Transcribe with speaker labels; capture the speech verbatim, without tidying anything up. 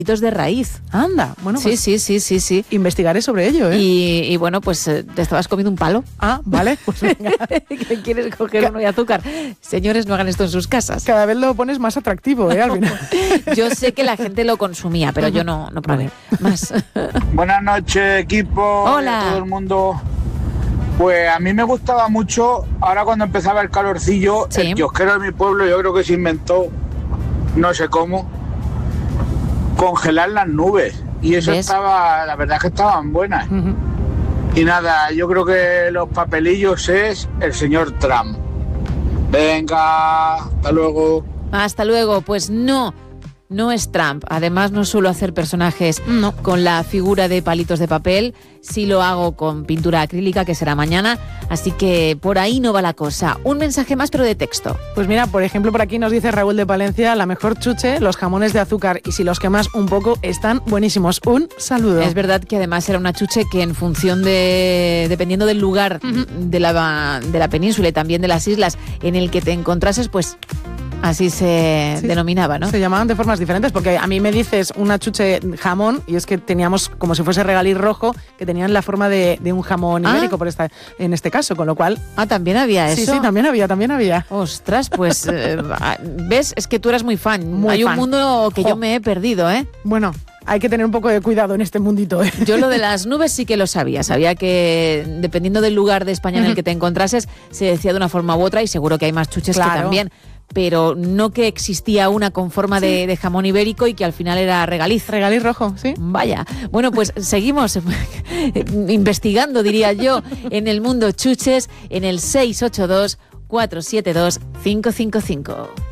Speaker 1: de raíz.
Speaker 2: Anda, bueno, pues
Speaker 1: sí, sí, sí, sí, sí.
Speaker 2: Investigaré sobre ello, ¿eh?
Speaker 1: Y, y bueno, pues te estabas comiendo un palo.
Speaker 2: Ah, vale, pues venga.
Speaker 1: ¿Que quieres coger uno de azúcar? Señores, no hagan esto en sus casas.
Speaker 2: Cada vez lo pones más atractivo, ¿eh? Al final.
Speaker 1: Yo sé que la gente lo consumía, pero yo no, no probé. Más.
Speaker 3: Buenas noches, equipo.
Speaker 1: Hola.
Speaker 3: A todo el mundo. Pues a mí me gustaba mucho, ahora cuando empezaba el calorcillo,
Speaker 1: Sí.
Speaker 3: el kiosquero de mi pueblo, yo creo que se inventó, no sé cómo, congelar las nubes. Y eso
Speaker 1: ¿Ves?
Speaker 3: estaba, la verdad es que estaban buenas.
Speaker 2: Uh-huh.
Speaker 3: Y nada, yo creo que los papelillos es el señor Trump. Venga, hasta luego.
Speaker 1: Hasta luego. Pues no, no es Trump. Además, no suelo hacer personajes
Speaker 2: No.
Speaker 1: con la figura de palitos de papel. Sí lo hago con pintura acrílica, que será mañana. Así que por ahí no va la cosa. Un mensaje más, pero de texto.
Speaker 2: Pues mira, por ejemplo, por aquí nos dice Raúl de Palencia, la mejor chuche, los jamones de azúcar, y si los quemas un poco, están buenísimos. Un saludo.
Speaker 1: Es verdad que además era una chuche que en función de, dependiendo del lugar
Speaker 2: Uh-huh.
Speaker 1: de, la, de la península y también de las islas en el que te encontrases, pues así se
Speaker 2: Sí.
Speaker 1: denominaba, ¿no?
Speaker 2: Se llamaban de formas diferentes, porque a mí me dices una chuche jamón y es que teníamos como si fuese regaliz rojo, que tenían la forma de, de un jamón
Speaker 1: Ah.
Speaker 2: ibérico por esta, en este caso, con lo cual...
Speaker 1: Ah, también había
Speaker 2: Sí,
Speaker 1: eso.
Speaker 2: sí, también había, también había.
Speaker 1: Ostras, pues, eh, ¿ves? Es que tú eras muy fan.
Speaker 2: Muy
Speaker 1: Hay
Speaker 2: fan.
Speaker 1: un mundo que
Speaker 2: Jo.
Speaker 1: yo me he perdido, ¿eh?
Speaker 2: Bueno, hay que tener un poco de cuidado en este mundito, ¿eh?
Speaker 1: Yo lo de las nubes sí que lo sabía. Sabía que dependiendo del lugar de España en el
Speaker 2: Ujú.
Speaker 1: que te encontrases, se decía de una forma u otra y seguro que hay más chuches que
Speaker 2: Claro.
Speaker 1: también. Pero no que existía una con forma de, de jamón ibérico y que al final era regaliz.
Speaker 2: Regaliz rojo, sí.
Speaker 1: Vaya. Bueno, pues seguimos investigando, diría yo, en el mundo chuches en el seis ocho dos, cuatro siete dos, cinco cinco cinco.